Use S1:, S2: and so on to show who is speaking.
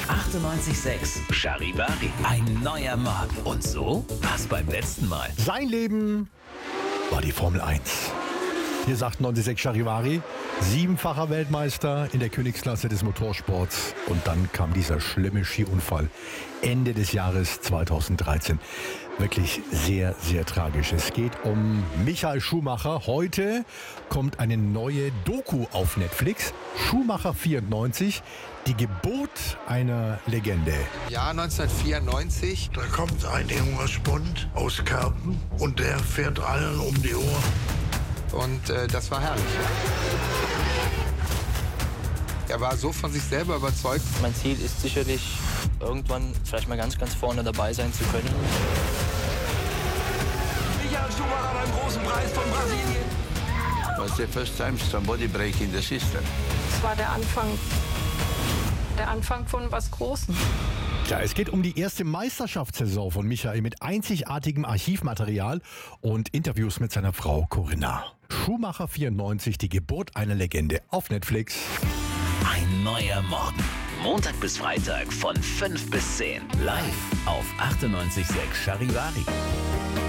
S1: 98.6 Charivari. Ein neuer Morgen. Und so war's beim letzten Mal.
S2: Sein Leben war die Formel 1. Hier sagt 96 Charivari, 7-facher Weltmeister in der Königsklasse des Motorsports. Und dann kam dieser schlimme Skiunfall Ende des Jahres 2013. Wirklich sehr, sehr tragisch. Es geht um Michael Schumacher. Heute kommt eine neue Doku auf Netflix. Schumacher 94, die Geburt einer Legende.
S3: Jahr 1994.
S4: Da kommt ein junger Spund aus Kerpen und der fährt allen um die Ohren.
S3: Und das war herrlich. Er war so von sich selber überzeugt.
S5: Mein Ziel ist sicherlich, irgendwann vielleicht mal ganz, ganz vorne dabei sein zu können.
S6: Michael Schumacher beim großen Preis von Brasilien.
S7: Was the first time somebody breaking the system.
S8: Es war der Anfang von was Großem.
S2: Ja, es geht um die erste Meisterschaftssaison von Michael mit einzigartigem Archivmaterial und Interviews mit seiner Frau Corinna. Schumacher 94, die Geburt einer Legende auf Netflix.
S1: Ein neuer Morgen. Montag bis Freitag von 5 bis 10. Live auf 98.6 Charivari.